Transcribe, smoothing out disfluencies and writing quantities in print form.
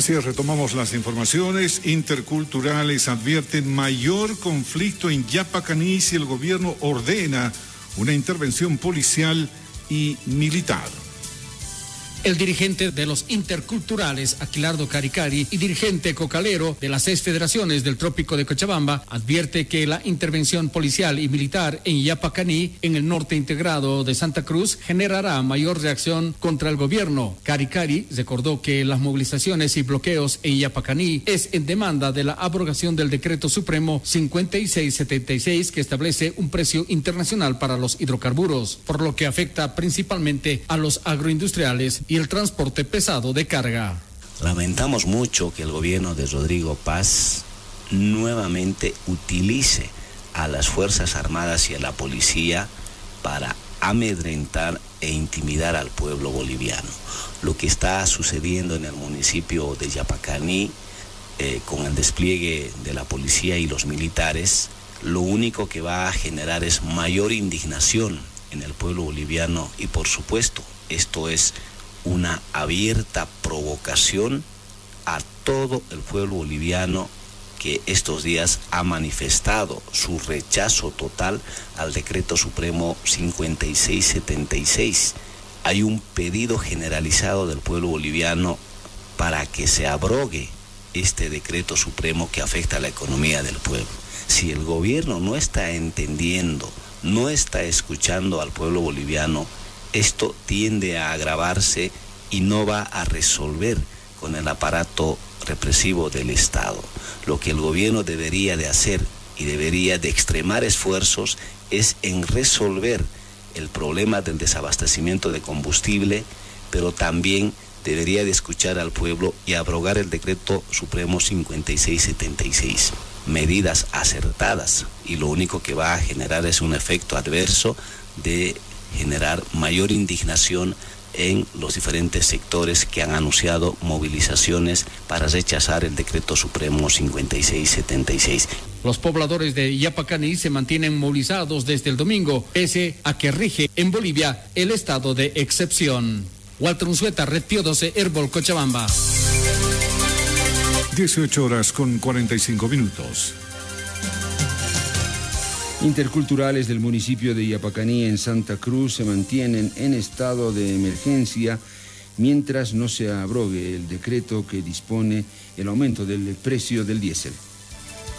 Así es, retomamos las informaciones. Interculturales advierten mayor conflicto en Yapacaní si el gobierno ordena una intervención policial y militar. El dirigente de los interculturales, Aquilardo Caricari, y dirigente cocalero de las 6 federaciones del Trópico de Cochabamba, advierte que la intervención policial y militar en Yapacaní, en el norte integrado de Santa Cruz, generará mayor reacción contra el gobierno. Caricari recordó que las movilizaciones y bloqueos en Yapacaní es en demanda de la abrogación del Decreto Supremo 5676, que establece un precio internacional para los hidrocarburos, por lo que afecta principalmente a los agroindustriales y el transporte pesado de carga. Lamentamos mucho que el gobierno de Rodrigo Paz nuevamente utilice a las Fuerzas Armadas y a la policía para amedrentar e intimidar al pueblo boliviano. Lo que está sucediendo en el municipio de Yapacaní, con el despliegue de la policía y los militares, lo único que va a generar es mayor indignación en el pueblo boliviano y, por supuesto, esto es una abierta provocación a todo el pueblo boliviano que estos días ha manifestado su rechazo total al Decreto Supremo 5676. Hay un pedido generalizado del pueblo boliviano para que se abrogue este Decreto Supremo que afecta a la economía del pueblo. Si el gobierno no está entendiendo, no está escuchando al pueblo boliviano, esto tiende a agravarse y no va a resolver con el aparato represivo del Estado. Lo que el gobierno debería de hacer y debería de extremar esfuerzos es en resolver el problema del desabastecimiento de combustible, pero también debería de escuchar al pueblo y abrogar el Decreto Supremo 5676. Medidas acertadas, y lo único que va a generar es un efecto adverso de generar mayor indignación en los diferentes sectores que han anunciado movilizaciones para rechazar el Decreto Supremo 5676. Los pobladores de Yapacaní se mantienen movilizados desde el domingo, pese a que rige en Bolivia el estado de excepción. Walter Unzueta, Red Pío 12, Herbol, Cochabamba. 18:45. Interculturales del municipio de Yapacaní en Santa Cruz se mantienen en estado de emergencia mientras no se abrogue el decreto que dispone el aumento del precio del diésel.